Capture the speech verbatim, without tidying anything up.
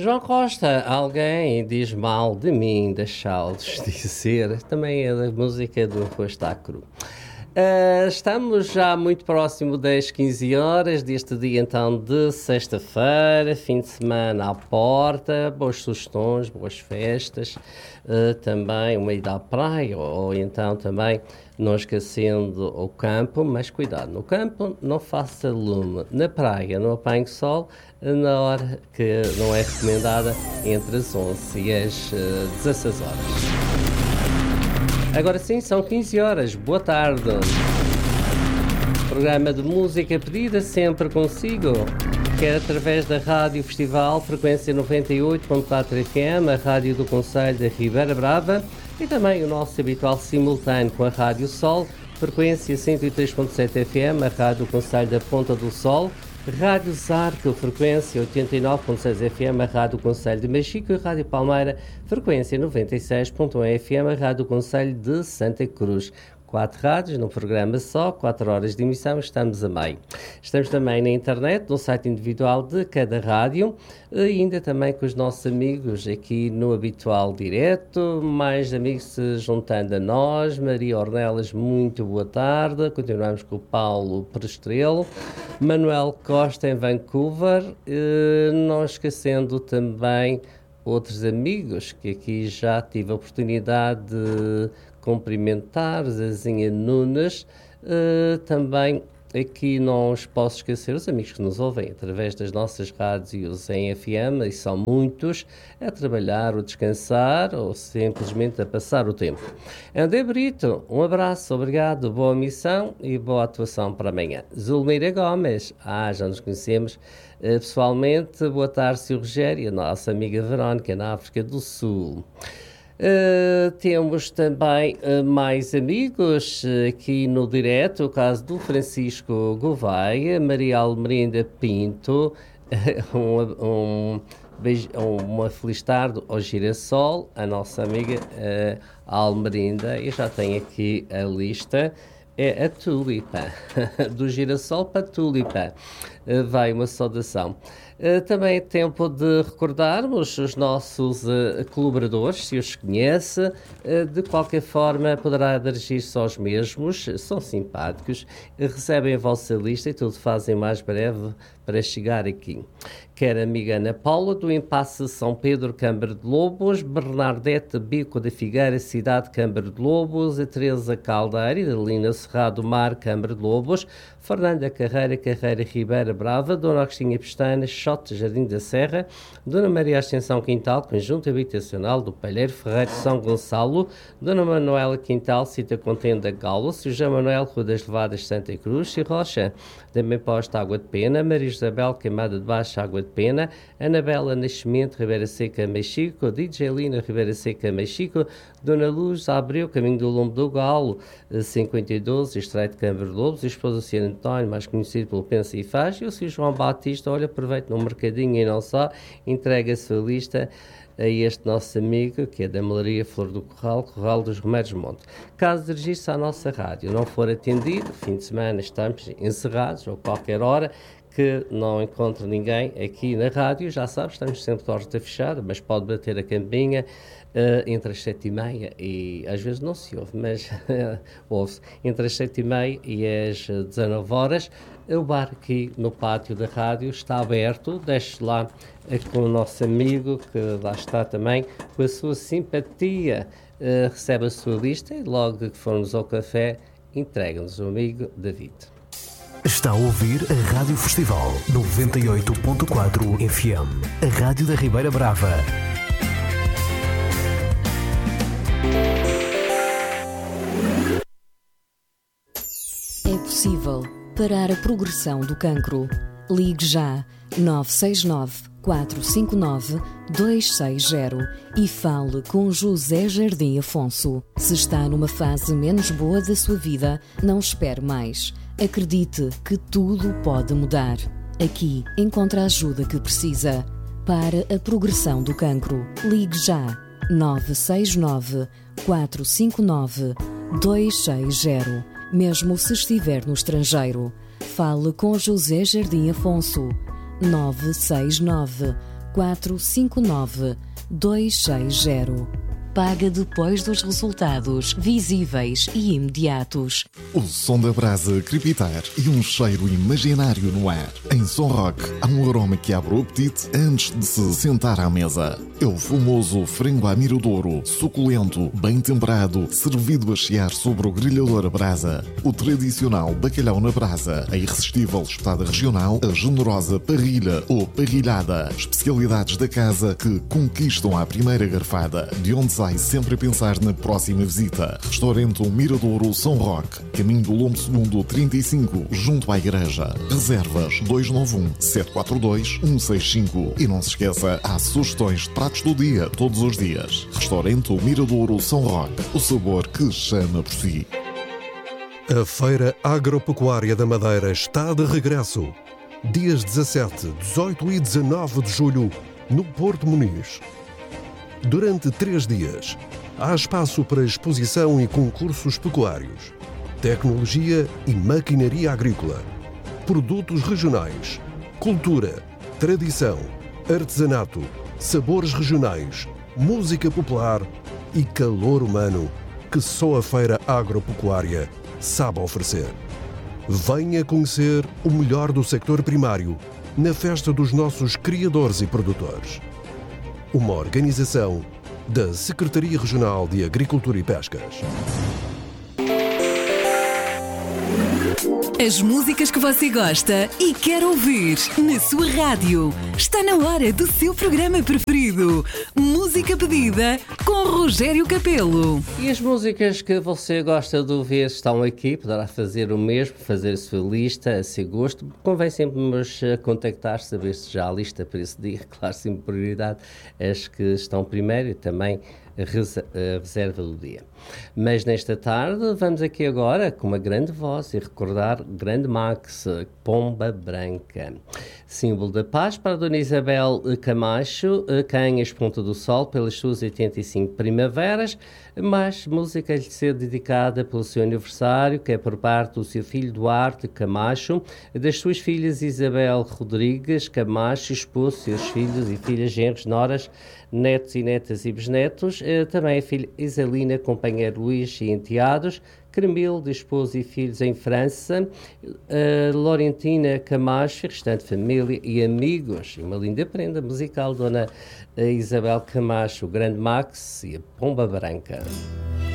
João Costa, alguém diz mal de mim, deixá-los dizer, também é da música do Rosto Cru. Uh, estamos já muito próximo das quinze horas deste dia então de sexta-feira, fim de semana à porta, boas sugestões, boas festas, uh, também uma ida à praia ou, ou então também não esquecendo o campo, mas cuidado, no campo não faça lume, na praia não apanhe sol na hora que não é recomendada entre as onze e as uh, dezasseis horas. Agora sim, são quinze horas. Boa tarde. Programa de música pedida sempre consigo, quer através da Rádio Festival, frequência noventa e oito ponto quatro F M, a Rádio do Concelho da Ribeira Brava, e também o nosso habitual simultâneo com a Rádio Sol, frequência cento e três ponto sete F M, a Rádio do Concelho da Ponta do Sol, Rádio Zarco, frequência oitenta e nove ponto seis F M, a Rádio do Concelho de Machico, e Rádio Palmeira, frequência noventa e seis ponto um F M, a Rádio do Concelho de Santa Cruz. Quatro rádios num programa só, quatro horas de emissão, estamos a meio. Estamos também na internet, no site individual de cada rádio, e ainda também com os nossos amigos aqui no habitual direto, mais amigos se juntando a nós. Maria Ornelas, muito boa tarde. Continuamos com o Paulo Prestrelo, Manuel Costa em Vancouver, e não esquecendo também outros amigos que aqui já tive a oportunidade de cumprimentar, Zezinha Nunes, uh, também aqui não os posso esquecer os amigos que nos ouvem através das nossas rádios em F M, e são muitos, a trabalhar ou descansar ou simplesmente a passar o tempo. André Brito, um abraço, obrigado, boa missão e boa atuação para amanhã. Zulmeira Gomes, ah, já nos conhecemos uh, pessoalmente, boa tarde, Sr. Rogério, a nossa amiga Verónica, na África do Sul. Uh, temos também uh, mais amigos uh, aqui no direto, o caso do Francisco Gouveia, Maria Almerinda Pinto, uh, um, um, beijo, uma feliz tarde ao Girassol, a nossa amiga uh, Almerinda, e já tenho aqui a lista, é a Tulipa, do Girassol para a Tulipa, uh, vai uma saudação. Uh, também é tempo de recordarmos os nossos uh, colaboradores, se os conhece, uh, de qualquer forma poderá dirigir-se aos mesmos, são simpáticos, recebem a vossa lista e tudo fazem mais breve para chegar aqui. Quer a amiga Ana Paula, do Impasse São Pedro, Câmara de Lobos, Bernardete Bico da Figueira, Cidade, Câmara de Lobos, a Teresa Caldeira e da Lina Cerrado Mar, Câmara de Lobos, Fernanda Carreira, Carreira Ribeira Brava, Dona Agostinha Pestana, Xote, Jardim da Serra, Dona Maria Ascensão Quintal, Conjunto Habitacional do Palheiro Ferreiro, São Gonçalo, Dona Manuela Quintal, Cita Contenda Galo, Sr. João Manuel, Rua das Levadas, Santa Cruz, e Rocha, também posta Água de Pena, Maria Isabel, Queimada de Baixo, Água de Pena, Anabela Nascimento, Ribeira Seca, Mexico, D J Lina, Ribeira Seca, Mexico, Dona Luz Abreu, Caminho do Lombo do Galo, cinquenta e doze, Estreito de Câmara de Lobos, e esposo do senhor António, mais conhecido pelo Pensa e Faz, e o senhor João Batista, olha, aproveita no mercadinho e não só, entrega a sua lista a este nosso amigo, que é da Malaria Flor do Corral, Corral dos Remédios Monte. Caso dirigir-se à nossa rádio não for atendido, fim de semana estamos encerrados, ou qualquer hora, que não encontre ninguém aqui na rádio, já sabe, estamos sempre de horta fechada, mas pode bater a campainha uh, entre as sete e meia e às vezes não se ouve, mas ouve-se, entre as sete e meia e as dezanove horas, o bar aqui no pátio da rádio está aberto, deixe lá uh, com o nosso amigo, que lá está também, com a sua simpatia, uh, recebe a sua lista e logo que formos ao café, entrega-nos o amigo David. Está a ouvir a Rádio Festival noventa e oito ponto quatro F M, a Rádio da Ribeira Brava. É possível parar a progressão do cancro. Ligue já nove seis nove, quatro cinco nove, dois seis zero e fale com José Jardim Afonso. Se está numa fase menos boa da sua vida, não espere mais. Acredite que tudo pode mudar. Aqui encontra a ajuda que precisa. Para a progressão do cancro, ligue já nove seis nove, quatro cinco nove, dois seis zero. Mesmo se estiver no estrangeiro, fale com José Jardim Afonso. nove seis nove, quatro cinco nove dois seis zero. Paga depois dos resultados visíveis e imediatos. O som da brasa crepitar e um cheiro imaginário no ar. Em Som Rock há um aroma que abre o apetite antes de se sentar à mesa. É o famoso frango à miradouro, suculento, bem temperado, servido a chiar sobre o grelhador a brasa. O tradicional bacalhau na brasa, a irresistível espetada regional, a generosa parrilha ou parrilhada. Especialidades da casa que conquistam à primeira garfada, de onde sai sempre a pensar na próxima visita. Restaurante Miradouro São Roque, caminho do Lombo Segundo trinta e cinco, junto à igreja. Reservas dois nove um, sete quatro dois, um seis cinco. E não se esqueça, há sugestões de pratos do dia, todos os dias. Restaurante Miradouro São Roque, o sabor que chama por si. A Feira Agropecuária da Madeira está de regresso. Dias dezassete, dezoito e dezanove de julho, no Porto Muniz. Durante três dias, há espaço para exposição e concursos pecuários, tecnologia e maquinaria agrícola, produtos regionais, cultura, tradição, artesanato, sabores regionais, música popular e calor humano que só a Feira Agropecuária sabe oferecer. Venha conhecer o melhor do sector primário na festa dos nossos criadores e produtores. Uma organização da Secretaria Regional de Agricultura e Pescas. As músicas que você gosta e quer ouvir na sua rádio. Está na hora do seu programa preferido. Música pedida com Rogério Capelo. E as músicas que você gosta de ouvir estão aqui. Poderá fazer o mesmo, fazer a sua lista a seu gosto. Convém sempre nos contactar, saber se já há lista para esse dia. Claro, sempre prioridade as que estão primeiro e também a reserva do dia. Mas nesta tarde vamos aqui agora com uma grande voz e recordar grande Max, Pomba Branca, símbolo da paz para a Dona Isabel Camacho, quem exponta do sol pelas suas oitenta e cinco primaveras, mas música lhe ser dedicada pelo seu aniversário, que é por parte do seu filho Duarte Camacho, das suas filhas Isabel Rodrigues Camacho, esposo, seus filhos e filhas, genros, noras, netos e netas e bisnetos, também a filha Isalina, companheiro Luís e enteados, Cremil, de esposo e filhos em França, a Laurentina Camacho, restante família e amigos. E uma linda prenda musical, Dona Isabel Camacho, o grande Max e a Pomba Branca.